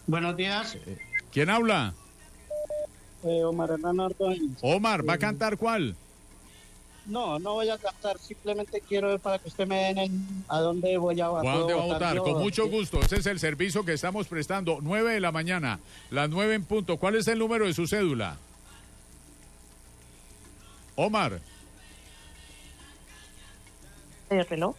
Buenos días, ¿Quién habla? Omar Hernán Ordóñez. Omar, ¿va a cantar cuál? No voy a cantar, simplemente quiero ver para que usted me den a dónde voy a votar. ¿Dónde va a votar? Yo. Con mucho gusto. Ese es el servicio que estamos prestando. 9 de la mañana, las 9 en punto. ¿Cuál es el número de su cédula? Omar. ¿El reloj?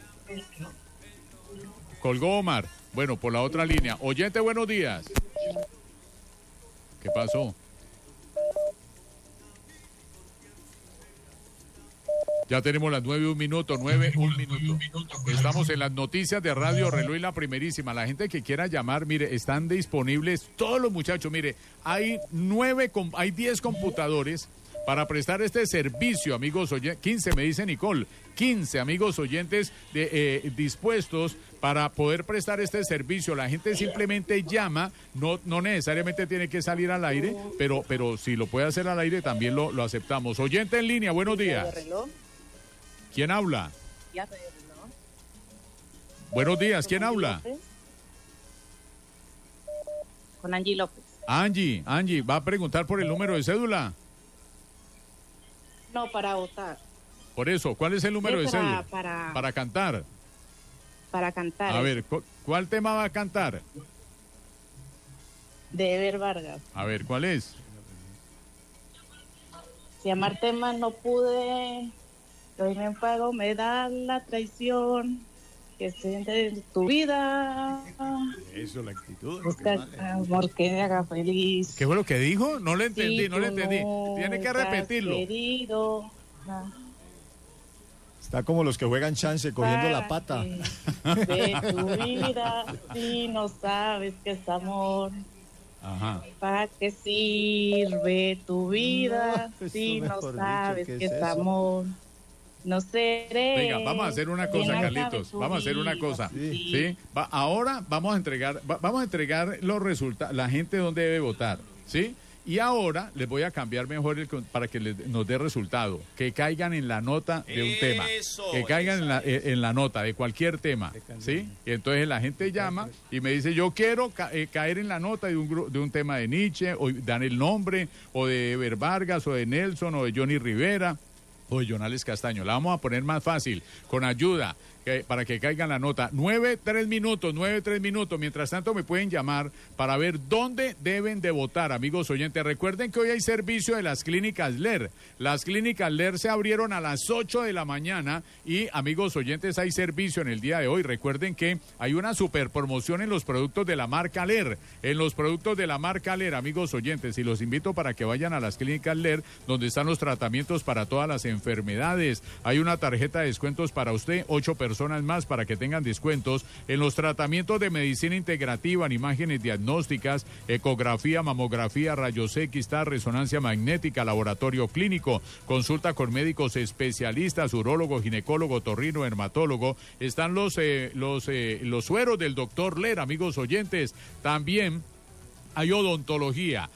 Colgó Omar. Bueno, por la otra línea. Oyente, buenos días. ¿Qué pasó? Ya tenemos las 9:01, 9:01. Estamos en las noticias de Radio Reloj y la primerísima. La gente que quiera llamar, mire, están disponibles todos los muchachos. Mire, hay 10 computadores para prestar este servicio, amigos oyentes. 15, me dice Nicole. 15 amigos oyentes dispuestos para poder prestar este servicio. La gente simplemente llama, no necesariamente tiene que salir al aire, pero si lo puede hacer al aire también lo aceptamos. Oyente en línea, buenos días. ¿Quién habla? Buenos días, ¿quién habla? Con Angie López. Angie, ¿va a preguntar por el número de cédula? No, para votar. Por eso, ¿cuál es el número de cédula? Para cantar. Para cantar. A ver, ¿cuál tema va a cantar? De Ever Vargas. A ver, ¿cuál es? Si amarte más no pude, hoy me enfado, me da la traición que siente en tu vida. Eso, la actitud. Busca amor que me haga feliz. ¿Qué fue lo que dijo? No le entendí, Si no le tú entendí. Tiene que repetirlo. Querido, Está como los que juegan chance cogiendo la pata. De tu vida, si no sabes que es amor. Ajá. ¿Para qué sirve tu vida si no sabes que es amor? No seré. Venga, vamos a hacer una cosa, Carlitos. Vamos a hacer una cosa. ¿Sí? Ahora vamos a entregar los resultados, la gente donde debe votar. ¿Sí? Y ahora les voy a cambiar mejor para que nos dé resultado. Que caigan en la nota de un tema. Que caigan en la nota de cualquier tema. ¿Sí? Y entonces la gente llama y me dice, yo quiero caer en la nota de un tema de Nietzsche, o dan el nombre, o de Ever Vargas, o de Nelson, o de Johnny Rivera, o de Jonales Castaño. La vamos a poner más fácil, con ayuda, para que caigan la nota. 9-3 minutos. Mientras tanto me pueden llamar para ver dónde deben de votar, amigos oyentes. Recuerden que hoy hay servicio de las clínicas LER. Las clínicas LER se abrieron a las 8 de la mañana y, amigos oyentes, hay servicio en el día de hoy. Recuerden que hay una super promoción en los productos de la marca LER. Amigos oyentes, y los invito para que vayan a las clínicas LER, donde están los tratamientos para todas las enfermedades. Hay una tarjeta de descuentos para usted, 8 personas más para que tengan descuentos en los tratamientos de medicina integrativa, en imágenes diagnósticas, ecografía, mamografía, rayos X, resonancia magnética, laboratorio clínico, consulta con médicos especialistas, urólogo, ginecólogo, otorrino, dermatólogo. Están los sueros del doctor Ler, amigos oyentes. También hay odontología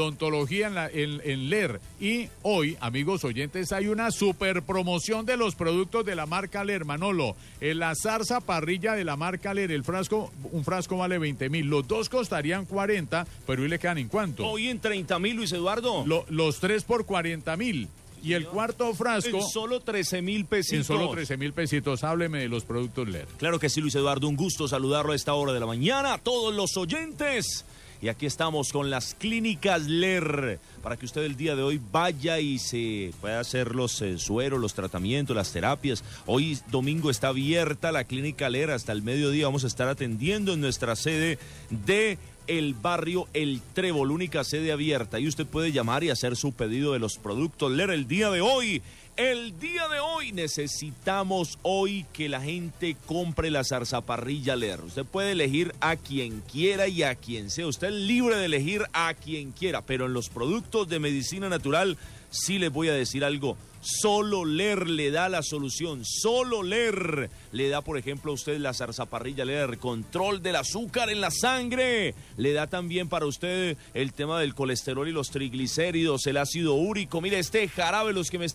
en LER. Y hoy, amigos oyentes, hay una super promoción de los productos de la marca LER, Manolo. La zarza parrilla de la marca LER, un frasco vale 20,000. Los dos costarían 40, pero hoy le quedan ¿en cuánto? Hoy en 30,000, Luis Eduardo. Los tres por 40,000. Y el cuarto frasco... En solo 13,000 pesitos. En solo 13,000 pesitos. Hábleme de los productos LER. Claro que sí, Luis Eduardo. Un gusto saludarlo a esta hora de la mañana. A todos los oyentes. Y aquí estamos con las clínicas LER, para que usted el día de hoy vaya y se pueda hacer los sueros, los tratamientos, las terapias. Hoy domingo está abierta la clínica LER hasta el mediodía. Vamos a estar atendiendo en nuestra sede de el barrio El Trébol, única sede abierta. Y usted puede llamar y hacer su pedido de los productos LER el día de hoy. El día de hoy necesitamos que la gente compre la zarzaparrilla LER. Usted puede elegir a quien quiera y a quien sea. Usted es libre de elegir a quien quiera, pero en los productos de medicina natural sí les voy a decir algo. Solo LER le da la solución. Solo LER le da, por ejemplo, a usted la zarzaparrilla LER, control del azúcar en la sangre. Le da también para usted el tema del colesterol y los triglicéridos, el ácido úrico. Mire, este jarabe, los que me están viendo,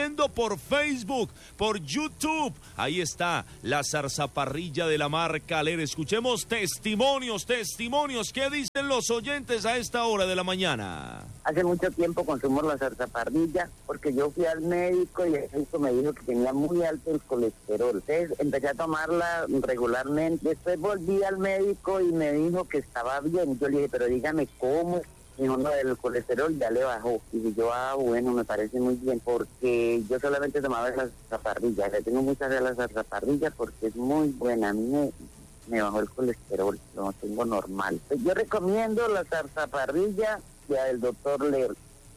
viendo por Facebook, por YouTube. Ahí está la zarzaparrilla de la marca Ler. Escuchemos testimonios. ¿Qué dicen los oyentes a esta hora de la mañana? Hace mucho tiempo consumo la zarzaparrilla porque yo fui al médico y el médico me dijo que tenía muy alto el colesterol. Entonces empecé a tomarla regularmente. Después volví al médico y me dijo que estaba bien. Yo le dije, pero dígame cómo. Dijo, no, el colesterol ya le bajó. Y dije yo, bueno, me parece muy bien, porque yo solamente tomaba la zarzaparrilla. Le tengo muchas de las zarzaparrillas porque es muy buena. A mí me bajó el colesterol, lo tengo normal. Yo recomiendo la zarzaparrilla del doctor Ler.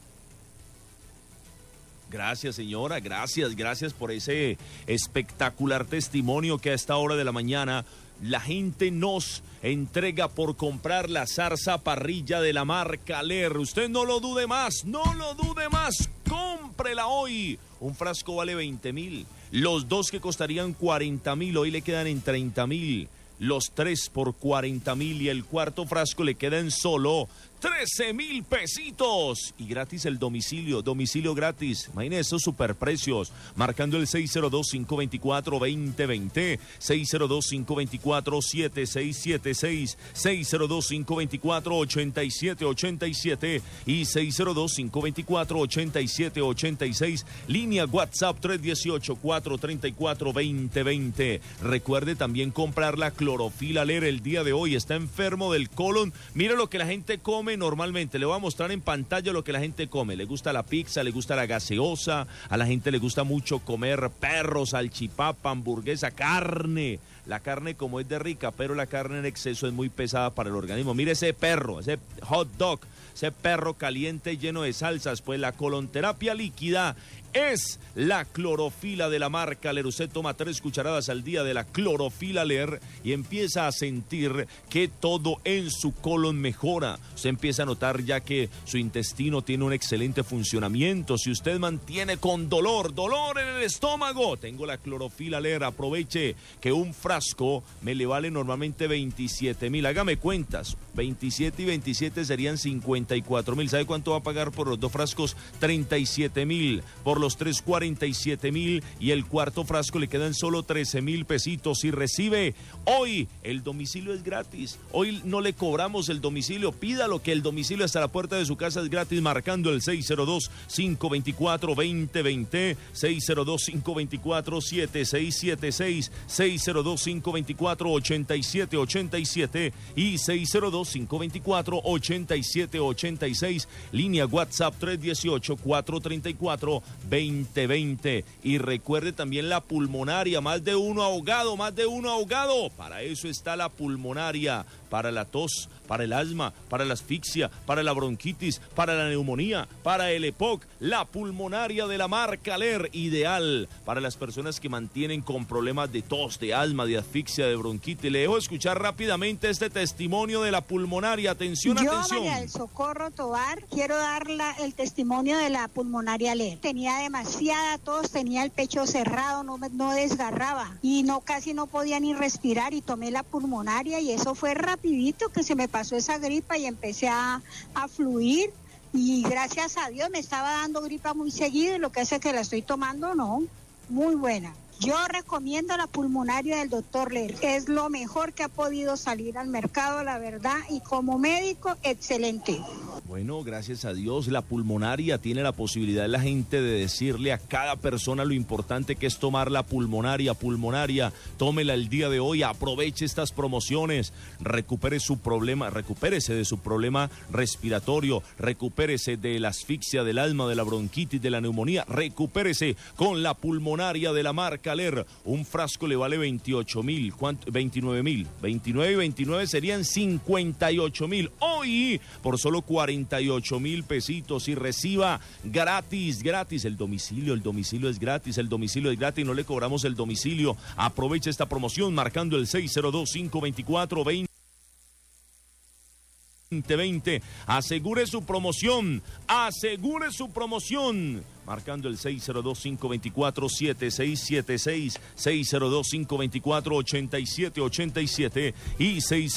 Gracias, señora, gracias por ese espectacular testimonio que a esta hora de la mañana la gente nos entrega por comprar la zarzaparrilla de la marca Ler. Usted no lo dude más, cómprela hoy. Un frasco vale 20.000, los dos que costarían 40.000 hoy le quedan en 30.000. Los 3 por 40.000 y el cuarto frasco le queda en solo 13.000 pesitos. Y gratis el domicilio gratis. Imagínense esos superprecios. Marcando el 602-524-2020, 602-524-7676, 602-524-8787 y 602-524-8786. Línea WhatsApp 318-434-2020. Recuerde también comprar la clorofila Ler el día de hoy. Está enfermo del colon. Mire lo que la gente come normalmente. Le voy a mostrar en pantalla lo que la gente come. Le gusta la pizza, le gusta la gaseosa. A la gente le gusta mucho comer perros, salchipapa, hamburguesa, carne. La carne como es de rica, pero la carne en exceso es muy pesada para el organismo. Mire ese perro, ese hot dog, ese perro caliente lleno de salsas. Pues la colonterapia líquida es la clorofila de la marca Ler. Usted toma 3 cucharadas al día de la clorofila Ler y empieza a sentir que todo en su colon mejora. Usted empieza a notar ya que su intestino tiene un excelente funcionamiento. Si usted mantiene con dolor en el estómago, tengo la clorofila Ler. Aproveche que un frasco me le vale normalmente 27.000. Hágame cuentas, 27 y 27 serían 54.000. ¿Sabe cuánto va a pagar por los 2 frascos? 37.000. Por los 3, 47.000 y el cuarto frasco le quedan solo 13.000 pesitos y recibe hoy. El domicilio es gratis. Hoy no le cobramos el domicilio. Pídalo, que el domicilio hasta la puerta de su casa es gratis, marcando el 602-524-2020, 602-524-7676, 602-524-8787 y 602-524-8786. Línea WhatsApp 318-434-2020. Y recuerde también la pulmonaria, más de uno ahogado. Para eso está la pulmonaria, para la tos, para el asma, para la asfixia, para la bronquitis, para la neumonía, para el EPOC. La pulmonaria de la marca Ler, ideal para las personas que mantienen con problemas de tos, de asma, de asfixia, de bronquitis. Le dejo escuchar rápidamente este testimonio de la pulmonaria. Atención. Yo, María del Socorro Tobar, quiero dar el testimonio de la pulmonaria Ler. Tenía demasiada tos, tenía el pecho cerrado, no desgarraba y casi no podía ni respirar, y tomé la pulmonaria y eso fue rapidito que se me pasó esa gripa y empecé a fluir, y gracias a Dios me estaba dando gripa muy seguido, y lo que hace que la estoy tomando, muy buena. Yo recomiendo la pulmonaria del doctor Ler. Es lo mejor que ha podido salir al mercado, la verdad, y como médico, excelente. Bueno, gracias a Dios, la pulmonaria tiene la posibilidad la gente de decirle a cada persona lo importante que es tomar la pulmonaria. Tómela el día de hoy, aproveche estas promociones, recupérese de su problema respiratorio, recupérese de la asfixia, del asma, de la bronquitis, de la neumonía, recupérese con la pulmonaria de la marca Ler. Un frasco le vale 28.000, 29.000, 29 y 29 serían 58.000. Hoy, por solo 48.000 pesitos, y reciba gratis. El domicilio es gratis, no le cobramos el domicilio. Aproveche esta promoción marcando el 602-524-2020. Asegure su promoción. Marcando el 602-524-7676, 602-524-8787 y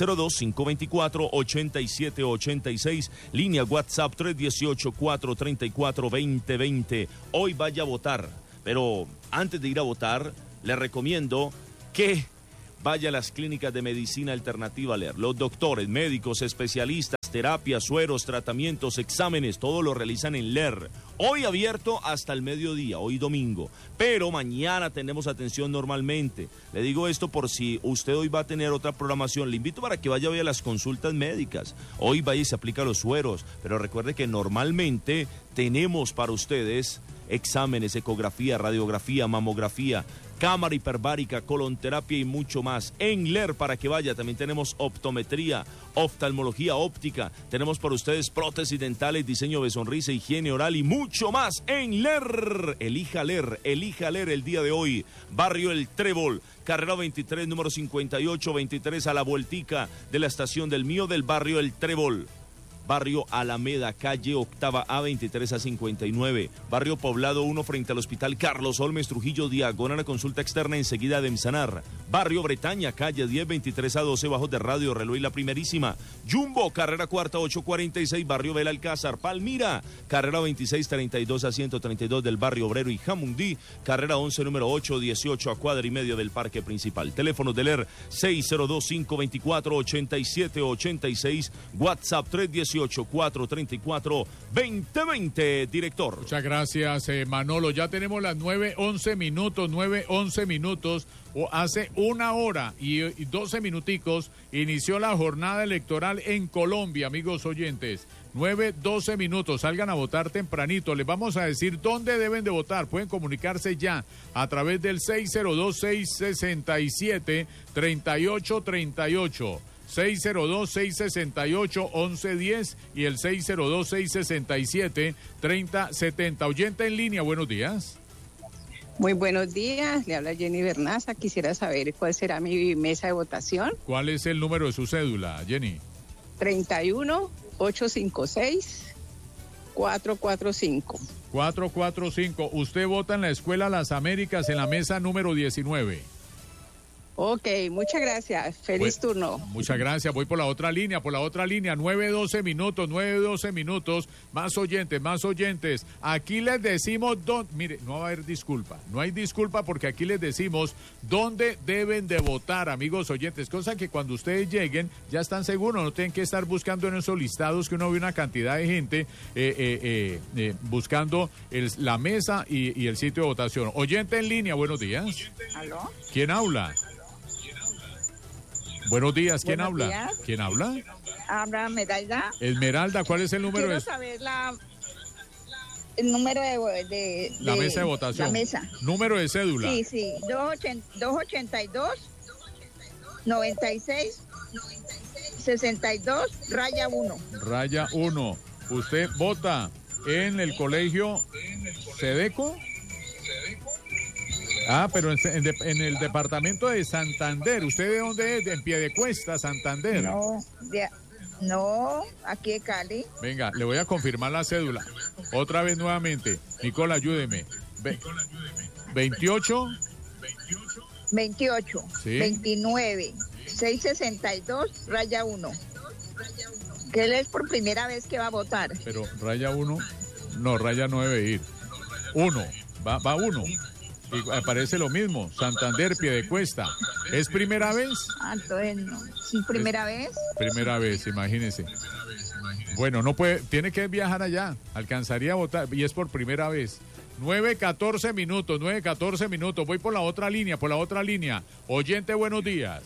602-524-8786. Línea WhatsApp 318-434-2020. Hoy vaya a votar. Pero antes de ir a votar, le recomiendo que vaya a las clínicas de medicina alternativa LER. Los doctores, médicos, especialistas, terapias, sueros, tratamientos, exámenes, todo lo realizan en LER. Hoy abierto hasta el mediodía, hoy domingo. Pero mañana tenemos atención normalmente. Le digo esto por si usted hoy va a tener otra programación. Le invito para que vaya hoy a las consultas médicas. Hoy vaya y se aplica los sueros. Pero recuerde que normalmente tenemos para ustedes exámenes, ecografía, radiografía, mamografía, cámara hiperbárica, colonterapia y mucho más. En LER, para que vaya, también tenemos optometría, oftalmología óptica, tenemos para ustedes prótesis dentales, diseño de sonrisa, higiene oral y mucho más. En LER, elija LER el día de hoy. Barrio El Trébol, carrera 23, número 5823, a la vueltica de la estación del Mío del barrio El Trébol. Barrio Alameda, calle Octava A, 23 a 59. Barrio Poblado 1, frente al Hospital Carlos Olmes Trujillo, diagonal a consulta externa, enseguida de Emsanar. Barrio Bretaña, calle 10, 23 a 12, bajo de Radio Reloj y La Primerísima. Jumbo, carrera cuarta 846, barrio Belalcázar. Palmira, carrera 26, 32 a 132 del barrio Obrero y Jamundí. Carrera 11, número 818, a cuadra y medio del parque principal. Teléfono de LER 602-524-8786. WhatsApp 318-434-2020. Director. Muchas gracias, Manolo. Ya tenemos las 9:11 minutos, 9:11 minutos. Hace 1 hora y 12 minuticos inició la jornada electoral en Colombia, amigos oyentes. 9:12 minutos, salgan a votar tempranito. Les vamos a decir dónde deben de votar. Pueden comunicarse ya a través del 602-667-3838. 602-668-1110 y el 602-667-3070. Oyente en línea, buenos días. Muy buenos días, le habla Jenny Bernaza. Quisiera saber cuál será mi mesa de votación. ¿Cuál es el número de su cédula, Jenny? 31-856-445. 445. Usted vota en la Escuela Las Américas en la mesa número 19. Ok, muchas gracias. Feliz turno. Muchas gracias. Voy por la otra línea, 9:12 minutos, 9:12 minutos. Más oyentes. Aquí les decimos mire, no va a haber disculpa. No hay disculpa porque aquí les decimos dónde deben de votar, amigos oyentes. Cosa que cuando ustedes lleguen ya están seguros, no tienen que estar buscando en esos listados que uno ve una cantidad de gente buscando la mesa y el sitio de votación. Oyente en línea, buenos días. ¿Aló? ¿Quién habla? Buenos días, ¿quién habla? Días. ¿Quién habla? Habla Esmeralda. Esmeralda, ¿cuál es el número? Quiero saber el número de la mesa de votación. La mesa. Número de cédula. Sí, 282-96-62-1. Raya 1. ¿Usted vota en el colegio Sedeco? Ah, pero en el departamento de Santander. ¿Usted de dónde es? En Piedecuesta, Santander. No, aquí de Cali. Venga, le voy a confirmar la cédula. Otra vez nuevamente. Nicola, ayúdeme. 28. ¿Sí? 29. 662, raya 1. Que él es por primera vez que va a votar. Pero raya 1. No, raya no debe ir. 1. Va 1. Y aparece lo mismo, Santander, Piedecuesta. ¿Es primera vez? Entonces no. ¿Sí, primera vez? Primera vez, imagínese. Bueno, no puede, tiene que viajar allá, alcanzaría a votar, y es por primera vez. 9:14 minutos. Voy por la otra línea. Oyente, buenos días.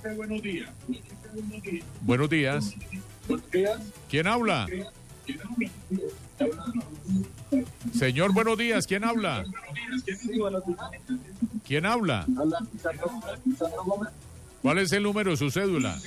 Buenos días. ¿Quién habla? Señor, buenos días. ¿Quién habla? ¿Quién habla? ¿Cuál es el número de su cédula?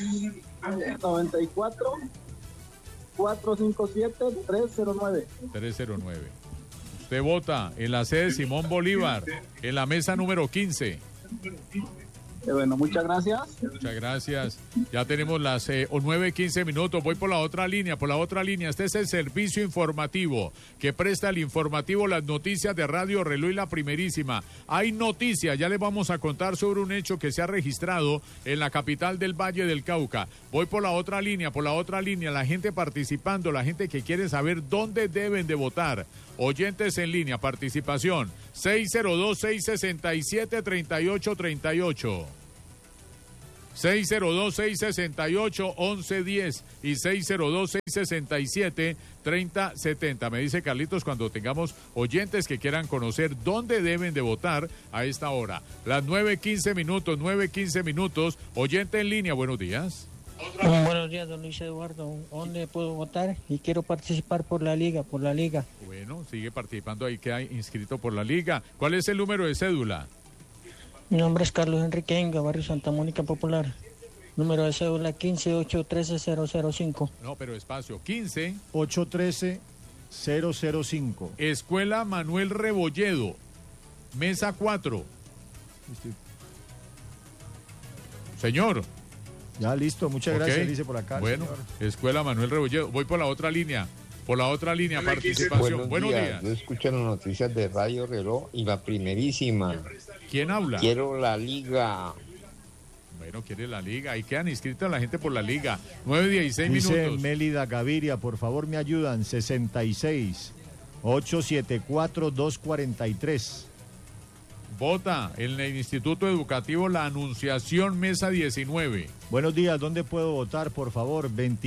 94-457-309. 309. Usted vota en la sede Simón Bolívar, en la mesa número 15. Bueno, muchas gracias. Muchas gracias. Ya tenemos las 9:15 minutos. Voy por la otra línea, Este es el servicio informativo que presta el informativo, las noticias de Radio Reloj y La Primerísima. Hay noticias, ya les vamos a contar sobre un hecho que se ha registrado en la capital del Valle del Cauca. Voy por la otra línea, la gente participando, la gente que quiere saber dónde deben de votar. Oyentes en línea, participación 602-667-3838. 602-668-1110 y 602-667-3070. Me dice Carlitos cuando tengamos oyentes que quieran conocer dónde deben de votar a esta hora. Las 9:15 minutos. Oyente en línea, buenos días. Buenos días, don Luis Eduardo. ¿Dónde puedo votar? Y quiero participar por la liga. Bueno, sigue participando ahí, queda inscrito por la liga. ¿Cuál es el número de cédula? Mi nombre es Carlos Enrique Enga, barrio Santa Mónica Popular. Número de cédula 15-813-005. No, pero espacio, 15. 813-005. Escuela Manuel Rebolledo, mesa 4. Señor. Ya, listo, muchas gracias, dice por acá. Bueno, señor. Escuela Manuel Rebolledo. Voy por la otra línea. Participación. Buenos días. Yo escucho las noticias de Radio Reloj y La Primerísima. ¿Quién habla? Quiero la liga. Bueno, quiere la liga. Ahí quedan inscritas la gente por la liga. 9:16 minutos. Dice Mélida Gaviria, por favor me ayudan. 66-874-243. Vota en el Instituto Educativo La Anunciación, mesa 19. Buenos días, ¿dónde puedo votar, por favor?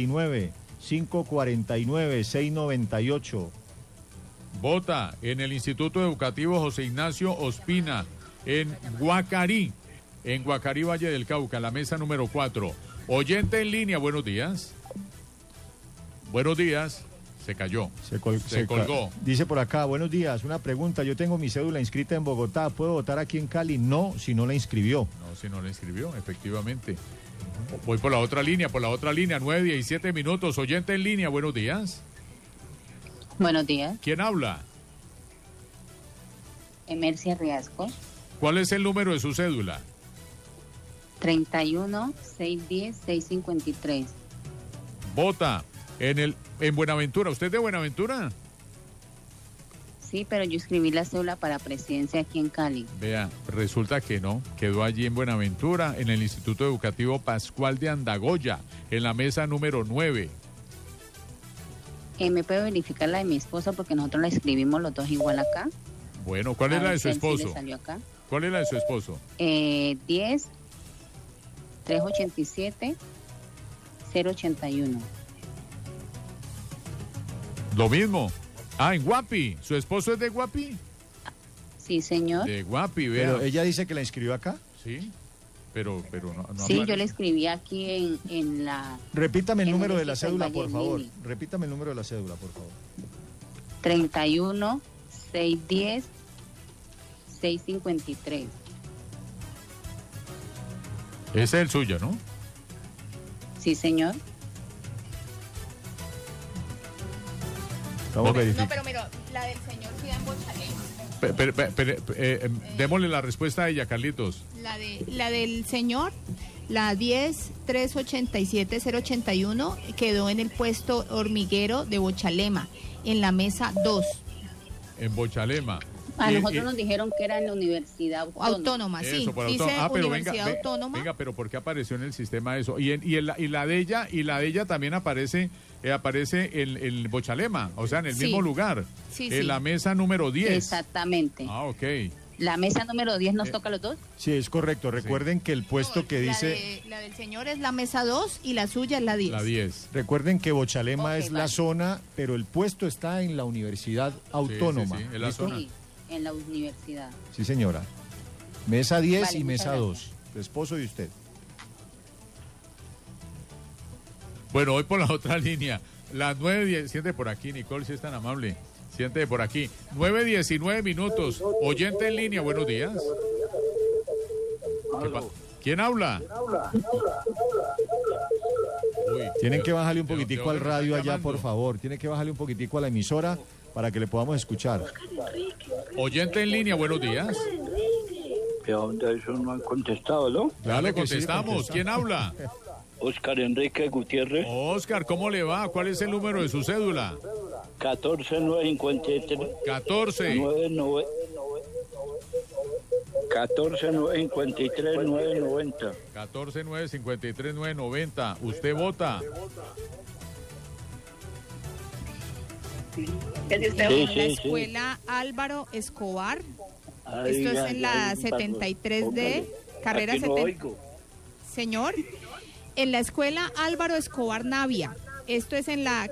29-549-698. Vota en el Instituto Educativo José Ignacio Ospina, en Guacarí, Valle del Cauca, la mesa número 4. Oyente en línea, buenos días. Buenos días. Se cayó. Se colgó. Dice por acá, buenos días, una pregunta, yo tengo mi cédula inscrita en Bogotá, ¿puedo votar aquí en Cali? No, si no la inscribió. No, si no la inscribió, efectivamente. Voy por la otra línea, 9:17 minutos. Oyente en línea, buenos días. Buenos días. ¿Quién habla? Emercia Riasco. ¿Cuál es el número de su cédula? 31-610-653. Vota en Buenaventura. ¿Usted es de Buenaventura? Sí, pero yo escribí la cédula para presidencia aquí en Cali. Vea, resulta que no. Quedó allí en Buenaventura, en el Instituto Educativo Pascual de Andagoya, en la mesa número 9. ¿Me puede verificar la de mi esposo? Porque nosotros la escribimos los dos igual acá. Bueno, ¿cuál es la de su esposo? Sí salió acá. ¿Cuál es la de su esposo? 10-387-081. Lo mismo. Ah, en Guapi. ¿Su esposo es de Guapi? Sí, señor. De Guapi, vea. Pero ella dice que la inscribió acá. Sí, pero no. Sí, yo la escribí aquí en la... Repítame el número de la cédula, por favor. Repítame el número de la cédula, por favor. 31-610-653. Ese es el suyo, ¿no? Sí, señor. Estamos verificando. No, pero mira, la del señor sí da en Bochalema. Démosle la respuesta a ella, Carlitos. La del señor, la 10-387-081, quedó en el puesto hormiguero de Bochalema, en la mesa 2. En Bochalema. A nosotros nos dijeron que era en la Universidad Autónoma, sí. Eso, por dice pero Universidad Autónoma. Venga, pero ¿por qué apareció en el sistema eso? Y la de ella también aparece en Bochalema, o sea, en el mismo lugar. Sí, en la mesa número 10. Exactamente. Ah, ok. ¿La mesa número 10 nos toca a los dos? Sí, es correcto. Recuerden que el puesto que dice... La del señor es la mesa 2 y la suya es la 10. La 10. Recuerden que Bochalema es la zona, pero el puesto está en la Universidad Autónoma. Sí, en la zona. Sí, en la universidad. Sí, señora. Mesa 10 Vale, y mesa 2. gracias. Tu esposo y usted. Bueno, voy por la otra línea. Las 9:10. Siente por aquí, Nicole, si es tan amable. Siente por aquí. 9:19 minutos. Oyente en línea, buenos días. ¿Quién habla? Uy, Tienen que bajarle un poquitico ¿de al dónde radio me allá, están por llamando? favor. Tienen que bajarle un poquitico a la emisora para que le podamos escuchar. Oyente en línea, buenos días. Pero de eso no han contestado, ¿no? Ya le contestamos. ¿Quién habla? Oscar Enrique Gutiérrez. Oscar, ¿cómo le va? ¿Cuál es el número de su cédula? 14953. 14953-990. 14953-990. ¿Usted vota? En la escuela Álvaro Escobar. Esto es en la 73D, carrera 70. Señor, en la escuela Álvaro Escobar Navia. Esto es en la